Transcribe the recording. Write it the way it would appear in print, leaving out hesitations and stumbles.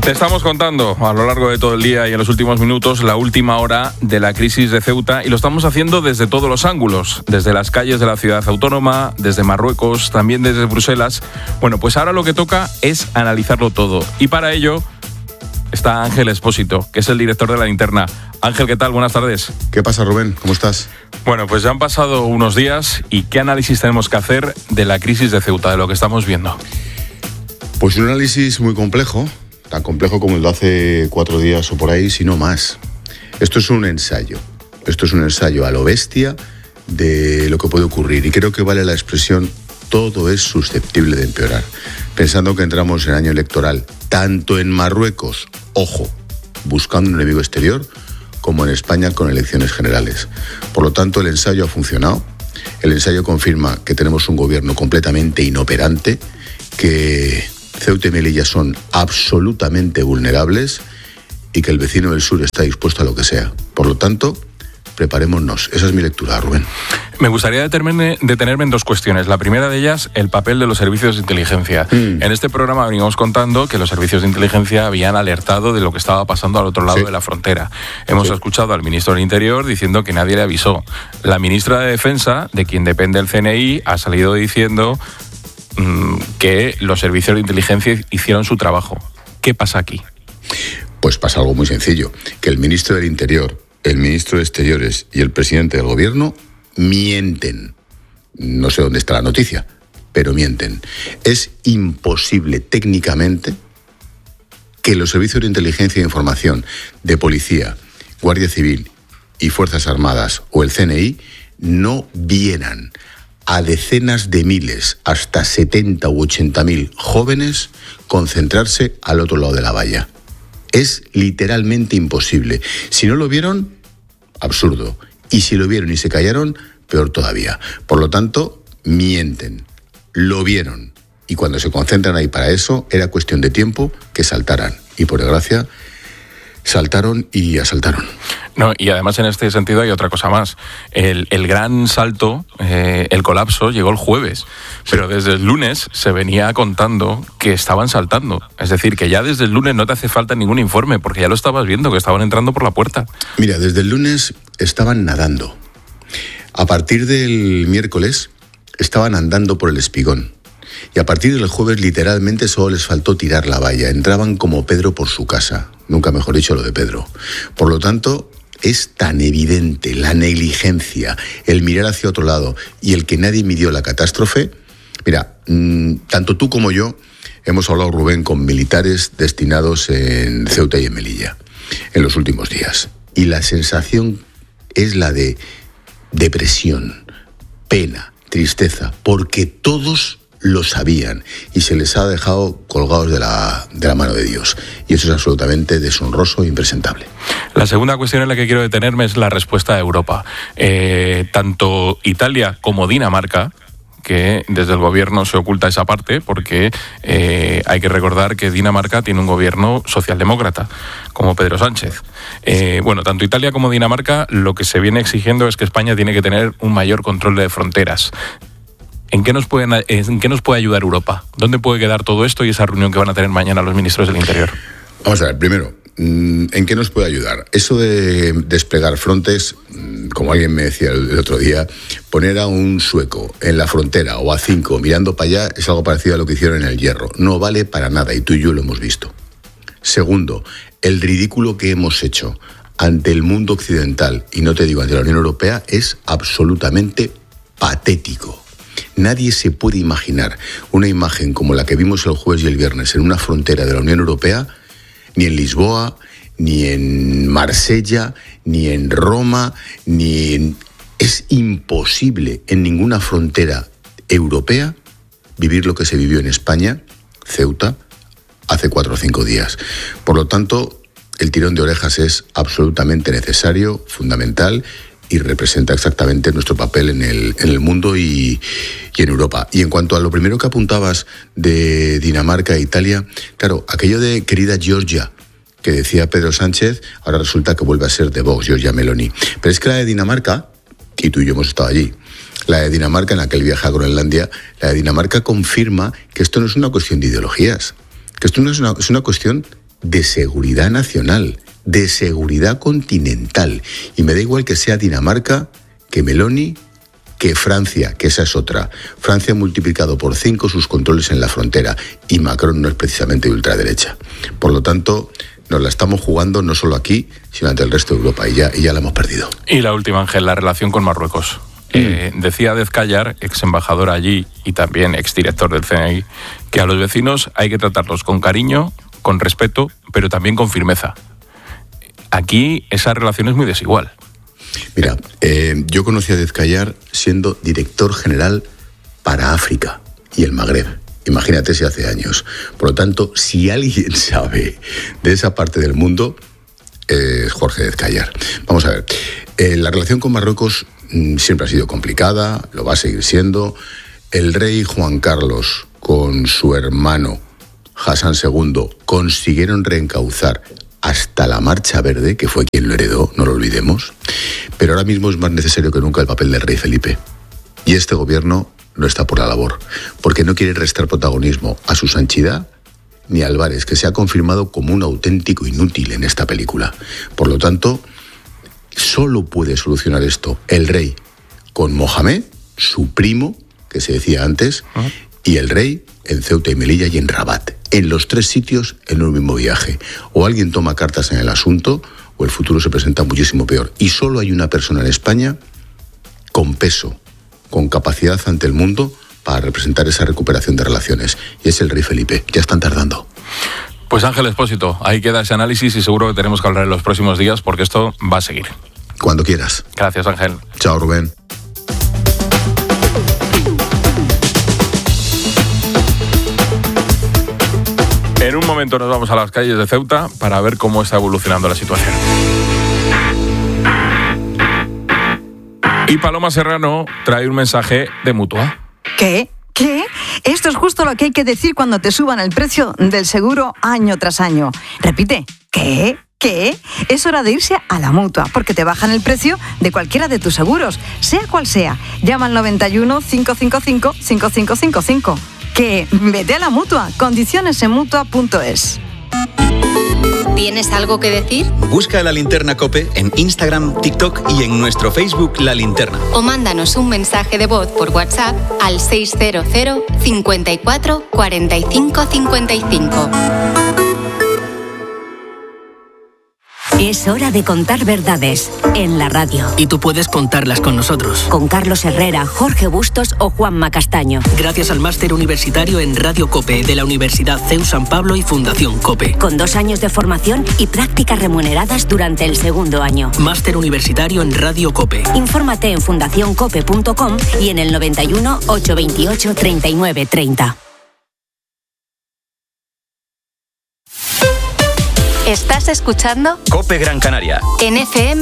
Te estamos contando a lo largo de todo el día y en los últimos minutos la última hora de la crisis de Ceuta, y lo estamos haciendo desde todos los ángulos, desde las calles de la ciudad autónoma, desde Marruecos, también desde Bruselas. Bueno, pues ahora lo que toca es analizarlo todo, y para ello está Ángel Expósito, que es el director de La Linterna. Ángel, ¿qué tal? Buenas tardes. ¿Qué pasa, Rubén? ¿Cómo estás? Bueno, pues ya han pasado unos días, y ¿qué análisis tenemos que hacer de la crisis de Ceuta, de lo que estamos viendo? Pues un análisis muy complejo, tan complejo como el de hace 4 días o por ahí, si no más. Esto es un ensayo a lo bestia de lo que puede ocurrir, y creo que vale la expresión todo es susceptible de empeorar, pensando que entramos en año electoral, tanto en Marruecos, ojo, buscando un enemigo exterior, como en España con elecciones generales. Por lo tanto, el ensayo ha funcionado. El ensayo confirma que tenemos un gobierno completamente inoperante, que Ceuta y Melilla son absolutamente vulnerables y que el vecino del sur está dispuesto a lo que sea. Por lo tanto, preparémonos. Esa es mi lectura, Rubén. Me gustaría detenerme en dos cuestiones. La primera de ellas, el papel de los servicios de inteligencia. En este programa venimos contando que los servicios de inteligencia habían alertado de lo que estaba pasando al otro lado de la frontera. Hemos escuchado al ministro del Interior diciendo que nadie le avisó. La ministra de Defensa, de quien depende el CNI, ha salido diciendo que los servicios de inteligencia hicieron su trabajo. ¿Qué pasa aquí? Pues pasa algo muy sencillo, que el ministro del Interior, el ministro de Exteriores y el presidente del gobierno mienten. No sé dónde está la noticia, pero mienten. Es imposible técnicamente que los servicios de inteligencia e información de policía, Guardia Civil y Fuerzas Armadas o el CNI no vieran a decenas de miles, hasta 70 u 80.000 jóvenes concentrarse al otro lado de la valla. Es literalmente imposible. Si no lo vieron, absurdo. Y si lo vieron y se callaron, peor todavía. Por lo tanto, mienten. Lo vieron. Y cuando se concentran ahí para eso, era cuestión de tiempo que saltaran. Y por desgracia, saltaron y asaltaron. No, y además en este sentido hay otra cosa más. El gran salto, el colapso, llegó el jueves, pero desde el lunes se venía contando que estaban saltando. Es decir, que ya desde el lunes no te hace falta ningún informe, porque ya lo estabas viendo, que estaban entrando por la puerta. Mira, desde el lunes estaban nadando. A partir del miércoles estaban andando por el espigón. Y a partir del jueves literalmente solo les faltó tirar la valla. Entraban como Pedro por su casa. Nunca mejor dicho lo de Pedro. Por lo tanto, es tan evidente la negligencia, el mirar hacia otro lado y el que nadie midió la catástrofe. Mira, tanto tú como yo hemos hablado, Rubén, con militares destinados en Ceuta y en Melilla en los últimos días. Y la sensación es la de depresión, pena, tristeza, porque todos lo sabían y se les ha dejado colgados de la mano de Dios. Y eso es absolutamente deshonroso e impresentable. La segunda cuestión en la que quiero detenerme es la respuesta de Europa. Tanto Italia como Dinamarca, que desde el gobierno se oculta esa parte, porque hay que recordar que Dinamarca tiene un gobierno socialdemócrata, como Pedro Sánchez. Bueno, tanto Italia como Dinamarca lo que se viene exigiendo es que España tiene que tener un mayor control de fronteras. ¿En qué nos puede ayudar Europa? ¿Dónde puede quedar todo esto y esa reunión que van a tener mañana los ministros del Interior? Vamos a ver, primero, ¿en qué nos puede ayudar? Eso de desplegar Frontex, como alguien me decía el otro día, poner a un sueco en la frontera o a 5 mirando para allá es algo parecido a lo que hicieron en el Hierro. No vale para nada y tú y yo lo hemos visto. Segundo, el ridículo que hemos hecho ante el mundo occidental, y no te digo ante la Unión Europea, es absolutamente patético. Nadie se puede imaginar una imagen como la que vimos el jueves y el viernes en una frontera de la Unión Europea, ni en Lisboa, ni en Marsella, ni en Roma, Es imposible en ninguna frontera europea vivir lo que se vivió en España, Ceuta, hace 4 o 5 días. Por lo tanto, el tirón de orejas es absolutamente necesario, fundamental, y representa exactamente nuestro papel en el mundo y en Europa. Y en cuanto a lo primero que apuntabas de Dinamarca e Italia, claro, aquello de querida Georgia, que decía Pedro Sánchez, ahora resulta que vuelve a ser de Vox, Giorgia Meloni. Pero es que la de Dinamarca, y tú y yo hemos estado allí, la de Dinamarca en aquel viaje a Groenlandia, la de Dinamarca confirma que esto no es una cuestión de ideologías, que esto no es una cuestión de seguridad nacional, de seguridad continental. Y me da igual que sea Dinamarca, que Meloni, que Francia, que esa es otra. Francia ha multiplicado por 5 sus controles en la frontera y Macron no es precisamente de ultraderecha. Por lo tanto, nos la estamos jugando no solo aquí, sino ante el resto de Europa y ya la hemos perdido. Y la última, Ángel, la relación con Marruecos. Decía Dezkayar, ex embajador allí y también ex director del CNI, que a los vecinos hay que tratarlos con cariño, con respeto, pero también con firmeza. Aquí esa relación es muy desigual. Mira, yo conocí a Dezkayar siendo director general para África y el Magreb. Imagínate si hace años. Por lo tanto, si alguien sabe de esa parte del mundo, es Jorge Dezkayar. Vamos a ver, la relación con Marruecos siempre ha sido complicada, lo va a seguir siendo. El rey Juan Carlos con su hermano Hassan II consiguieron reencauzar hasta la Marcha Verde, que fue quien lo heredó, no lo olvidemos. Pero ahora mismo es más necesario que nunca el papel del rey Felipe. Y este gobierno no está por la labor, porque no quiere restar protagonismo a su Sanchidad ni a Álvarez, que se ha confirmado como un auténtico inútil en esta película. Por lo tanto, solo puede solucionar esto el rey con Mohamed, su primo, que se decía antes, y el rey en Ceuta y Melilla y en Rabat. En los 3 sitios en un mismo viaje. O alguien toma cartas en el asunto o el futuro se presenta muchísimo peor. Y solo hay una persona en España con peso, con capacidad ante el mundo para representar esa recuperación de relaciones. Y es el rey Felipe. Ya están tardando. Pues Ángel Expósito, ahí queda ese análisis y seguro que tenemos que hablar en los próximos días porque esto va a seguir. Cuando quieras. Gracias, Ángel. Chao, Rubén. En un momento nos vamos a las calles de Ceuta para ver cómo está evolucionando la situación. Y Paloma Serrano trae un mensaje de Mutua. ¿Qué? ¿Qué? Esto es justo lo que hay que decir cuando te suban el precio del seguro año tras año. Repite, ¿qué? ¿Qué? Es hora de irse a la Mutua, porque te bajan el precio de cualquiera de tus seguros, sea cual sea. Llama al 91 555 5555. Que vete a la Mutua. Condiciones en Mutua.es. ¿Tienes algo que decir? Busca La Linterna COPE en Instagram, TikTok y en nuestro Facebook La Linterna. O mándanos un mensaje de voz por WhatsApp al 600 54 45 55. Es hora de contar verdades en la radio. Y tú puedes contarlas con nosotros. Con Carlos Herrera, Jorge Bustos o Juanma Castaño. Gracias al máster universitario en Radio COPE de la Universidad CEU San Pablo y Fundación COPE. Con 2 años de formación y prácticas remuneradas durante el segundo año. Máster universitario en Radio COPE. Infórmate en fundacioncope.com y en el 91 828 39 30. ¿Estás escuchando? COPE Gran Canaria. En FM